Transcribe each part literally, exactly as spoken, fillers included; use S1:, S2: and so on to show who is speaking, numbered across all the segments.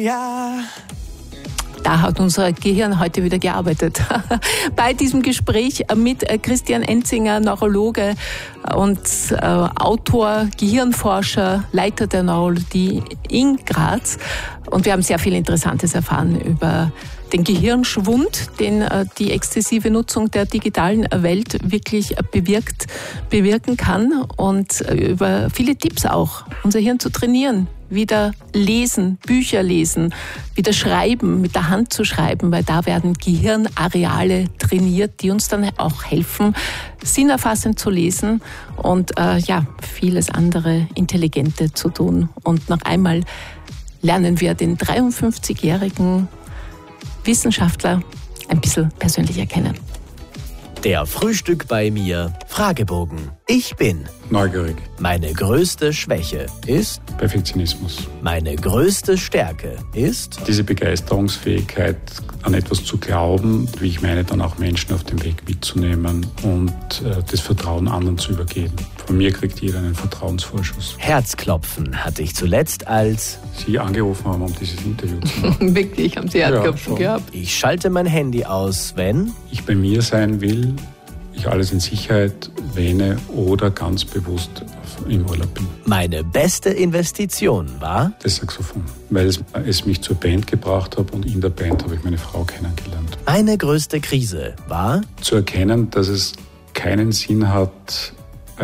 S1: Ja.
S2: Da hat unser Gehirn heute wieder gearbeitet. Bei diesem Gespräch mit Christian Enzinger, Neurologe und äh, Autor, Gehirnforscher, Leiter der Neurologie in Graz. Und wir haben sehr viel Interessantes erfahren über den Gehirnschwund, den äh, die exzessive Nutzung der digitalen Welt wirklich bewirkt, bewirken kann. Und äh, über viele Tipps auch, unser Hirn zu trainieren. Wieder lesen, Bücher lesen, wieder schreiben, mit der Hand zu schreiben, weil da werden Gehirnareale trainiert, die uns dann auch helfen, sinnerfassend zu lesen und äh, ja, vieles andere Intelligente zu tun. Und noch einmal lernen wir den dreiundfünfzigjährigen Wissenschaftler ein bisschen persönlicher kennen.
S3: Der Frühstück bei mir Fragebogen. Ich bin
S4: neugierig.
S3: Meine größte Schwäche ist
S4: Perfektionismus.
S3: Meine größte Stärke ist
S4: diese Begeisterungsfähigkeit, an etwas zu glauben, wie ich meine, dann auch Menschen auf dem Weg mitzunehmen und äh, das Vertrauen anderen zu übergeben. Von mir kriegt jeder einen Vertrauensvorschuss.
S3: Herzklopfen hatte ich zuletzt, als
S4: Sie angerufen haben, um dieses Interview zu machen.
S2: Wirklich, haben Sie Herzklopfen
S4: ja,
S2: gehabt?
S3: Ich schalte mein Handy aus, wenn
S4: ich bei mir sein will, ich alles in Sicherheit wähne oder ganz bewusst im Urlaub bin.
S3: Meine beste Investition war
S4: das Saxophon, weil es, es mich zur Band gebracht hat und in der Band habe ich meine Frau kennengelernt.
S3: Meine größte Krise war
S4: zu erkennen, dass es keinen Sinn hat,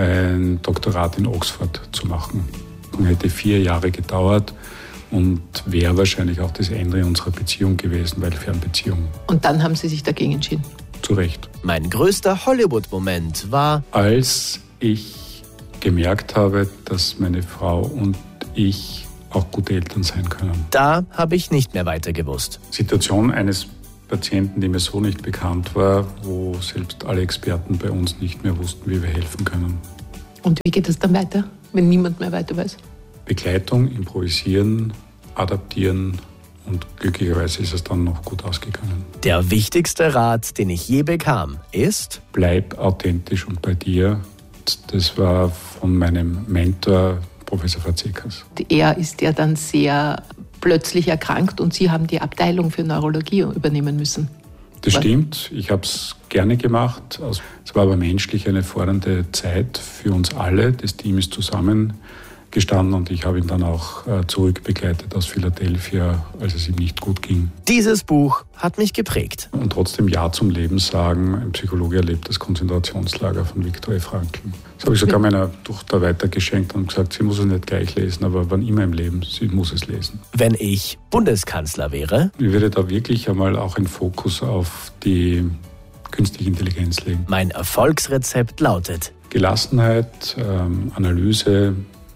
S4: ein Doktorat in Oxford zu machen. Es hätte vier Jahre gedauert und wäre wahrscheinlich auch das Ende unserer Beziehung gewesen, weil Fernbeziehung.
S2: Und dann haben Sie sich dagegen entschieden?
S4: Zu Recht.
S3: Mein größter Hollywood-Moment war,
S4: als ich gemerkt habe, dass meine Frau und ich auch gute Eltern sein können.
S3: Da habe ich nicht mehr weiter gewusst.
S4: Situation eines Patienten, die mir so nicht bekannt war, wo selbst alle Experten bei uns nicht mehr wussten, wie wir helfen können.
S2: Und wie geht es dann weiter, wenn niemand mehr weiter weiß?
S4: Begleitung, improvisieren, adaptieren und glücklicherweise ist es dann noch gut ausgegangen.
S3: Der wichtigste Rat, den ich je bekam, ist:
S4: Bleib authentisch und bei dir. Das war von meinem Mentor, Professor Fazekas.
S2: Er ist ja dann sehr plötzlich erkrankt und Sie haben die Abteilung für Neurologie übernehmen müssen.
S4: Das stimmt, ich habe es gerne gemacht. Es war aber menschlich eine fordernde Zeit für uns alle. Das Team ist zusammengestanden und ich habe ihn dann auch zurückbegleitet aus Philadelphia, als es ihm nicht gut ging.
S3: Dieses Buch hat mich geprägt.
S4: Und trotzdem Ja zum Leben sagen, ein Psychologe erlebt das Konzentrationslager von Viktor E. Frankl. Das habe ich sogar meiner Tochter weitergeschenkt und gesagt, sie muss es nicht gleich lesen, aber wann immer im Leben, sie muss es lesen.
S3: Wenn ich Bundeskanzler wäre,
S4: ich würde da wirklich einmal auch einen Fokus auf die künstliche Intelligenz legen.
S3: Mein Erfolgsrezept lautet:
S4: Gelassenheit, ähm, Analyse,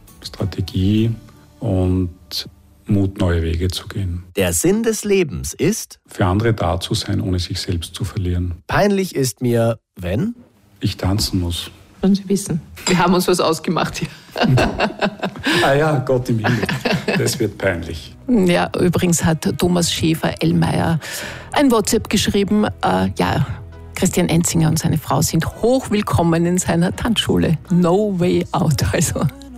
S4: Strategie und Mut, neue Wege zu gehen.
S3: Der Sinn des Lebens ist,
S4: für andere da zu sein, ohne sich selbst zu verlieren.
S3: Peinlich ist mir, wenn
S4: ich tanzen muss.
S2: Und Sie wissen, wir haben uns was ausgemacht hier.
S4: Ah ja, Gott im Himmel, das wird peinlich.
S2: Ja, übrigens hat Thomas Schäfer-Ellmeier ein WhatsApp geschrieben, äh, ja, Christian Enzinger und seine Frau sind hochwillkommen in seiner Tanzschule. No way out, also.